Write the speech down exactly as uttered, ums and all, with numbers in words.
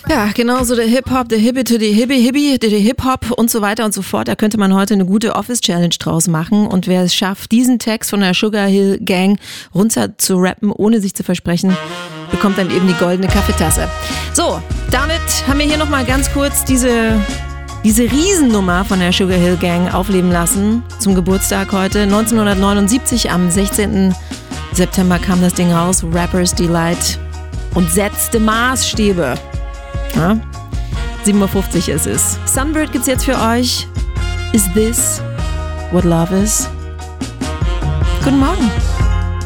Ja, genauso der Hip-Hop, der Hippie to the Hippie, Hippie, der Hip-Hop und so weiter und so fort. Da könnte man heute eine gute Office-Challenge draus machen. Und wer es schafft, diesen Text von der Sugar Hill Gang runter zu rappen, ohne sich zu versprechen, bekommt dann eben die goldene Kaffeetasse. So, damit haben wir hier nochmal ganz kurz diese, diese Riesennummer von der Sugar Hill Gang aufleben lassen zum Geburtstag heute. neunzehnhundertneunundsiebzig, am sechzehnten September kam das Ding raus, Rapper's Delight, und setzte Maßstäbe. Ja? sieben Uhr fünfzig ist es. Sunbird gibt's jetzt für euch. Is this what love is? Guten Morgen.